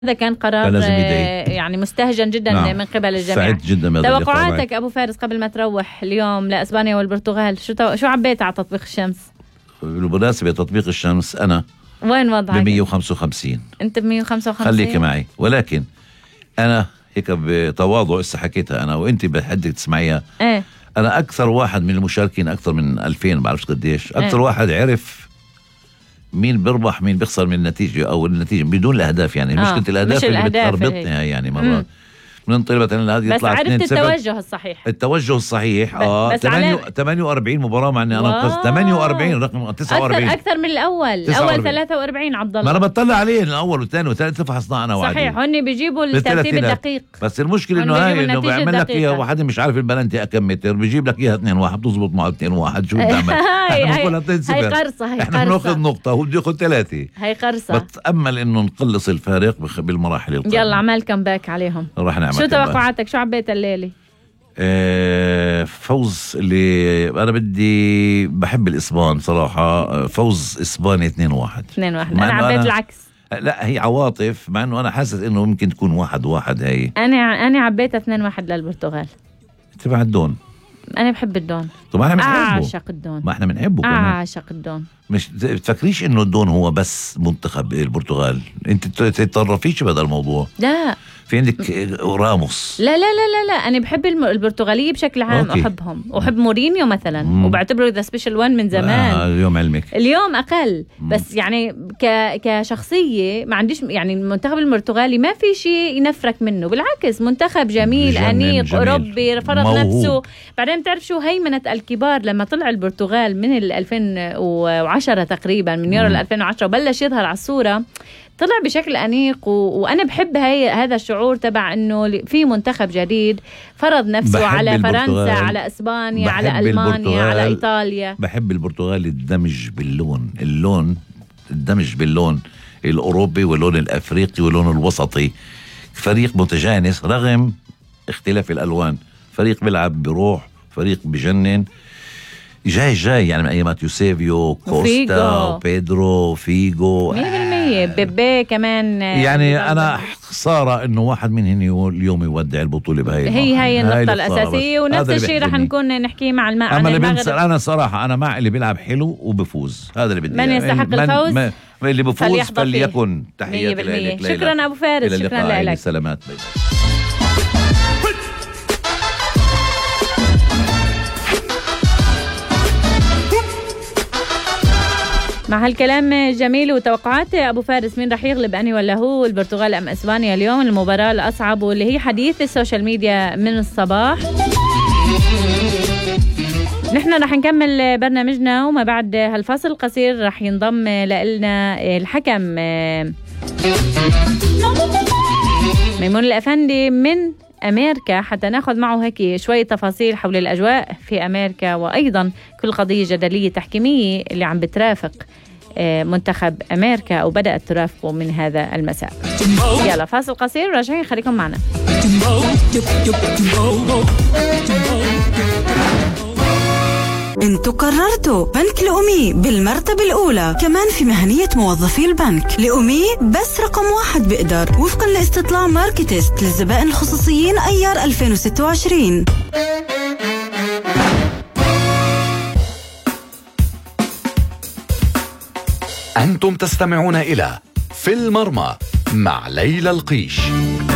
هذا كان قرار يعني مستهجن جدا نعم. من قبل الجميع. سعيد جدا. توقعاتك أبو فارس قبل ما تروح اليوم لأسبانيا والبرتغال، شو عبيت على تطبيق الشمس؟ بالمناسبة تطبيق الشمس أنا وين وضعك؟ 155. أنت 155. خليك معي، ولكن أنا هيك بتواضع إسا حكيتها أنا وإنتي بحدك تسمعيها. إيه؟ أنا أكثر واحد من المشاركين، أكثر من 2000 بعرفش قديش، أكثر واحد عرف مين بربح مين بيخسر من النتيجة أو النتيجة بدون الأهداف. يعني مشكلة الأهداف اللي بتربطني يعني مرات من طلبت أن هذه يطلع 2-0. بس عرفت التوجه الصحيح. التوجه الصحيح 48 مباراة، مع اني انا نقصت 48 رقم 49 اكثر من الاول. اول 43 عبد الله. ما انا بطلع عليه الاول والثاني والثالث فحصنا انا وعدي. صحيح، هن بيجيبوا الترتيب الدقيق. بس المشكلة انه هاي انه بيعمل لك اياها واحد مش عارف البلنتي كم متر، بيجيب لك اياها 2-1 بتزبط معه 2-1. شو بتعمل؟ هاي قرصة. احنا بناخذ نقطة وهو بده ياخذ 3. هي قرصة. بتأمل انه نقلص الفارق بالمراحل القادمة. يلا عمل كمباك عليهم. راح نعمل. شو توقعاتك؟ شو عبيت الليلة؟ فوز اللي أنا بدي بحب الإسبان صراحة. فوز إسبانيا 2-1. أنا عبيت العكس. لا هي عواطف، مع إنه أنا حاسس إنه ممكن تكون 1-1. هي أنا عبيت 2-1 للبرتغال. تبع الدون. أنا بحب الدون. طب احنا بنحبه. أعشق الدون. ما احنا بنحبه كمان. أعشق الدون. مش تفكريش إنه الدون هو بس منتخب البرتغال، أنت تتطرفيش بهذا الموضوع. لا، في عندك راموس. لا لا لا لا, لا. أنا بحب البرتغالية بشكل عام. أوكي. أحبهم وأحب مورينيو مثلا. وبعتبره ذا سبيشال وان من زمان. اليوم علمك اليوم أقل. بس يعني كشخصية ما عنديش، يعني المنتخب البرتغالي ما في شيء ينفرك منه، بالعكس منتخب جميل أنيق أوروبي فرض نفسه. بعدين تعرف شو هيمنة الكبار لما طلع البرتغال من 2010 تقريبا، من يورو 2010 وبلش يظهر على الصورة، طلع بشكل أنيق وأنا بحب هذا الشعور تبع إنه في منتخب جديد فرض نفسه على فرنسا، على إسبانيا، على ألمانيا، على إيطاليا. بحب البرتغال الدمج باللون الدمج باللون الأوروبي واللون الأفريقي واللون الوسطي. فريق متجانس رغم اختلاف الألوان، فريق بيلعب بروح، فريق بجنن جاي يعني من أيامات يوسيفيو كوستا بيدرو فيجو 100%. بيبي كمان. يعني أنا خسارة إنه واحد منهم اليوم يودع البطولة بهاي. هي النقطة الأساسية، ونفس الشيء رح نكون نحكي مع المغرب. أنا صراحة أنا مع اللي بيلعب حلو وبفوز، هذا اللي بدي. من يستحق الفوز اللي بفوز فليكن. تحياتي لك. شكرا أبو فارس. شكرا لك. سلامات. مع هالكلام جميل وتوقعات أبو فارس، مين رح يغلب أني ولا هو، البرتغال أم إسبانيا اليوم؟ المباراة الأصعب واللي هي حديث السوشيال ميديا من الصباح. نحن رح نكمل برنامجنا، وما بعد هالفاصل القصير رح ينضم لنا الحكم ميمون الأفندي من أمريكا حتى ناخذ معه هيك شوية تفاصيل حول الأجواء في أمريكا، وأيضا كل قضية جدلية تحكيمية اللي عم بترافق منتخب أمريكا أو بدأت ترافقه من هذا المساء. يلا فاصل قصير راجعين، خليكم معنا. انتوا قررتوا بنك لأمي بالمرتبة الأولى، كمان في مهنية موظفي البنك. لأمي بس رقم 1 بقدر، وفقا لاستطلاع ماركتست للزبائن الخصوصيين أيار 2026. أنتم تستمعون إلى في المرمى مع ليلى القيش.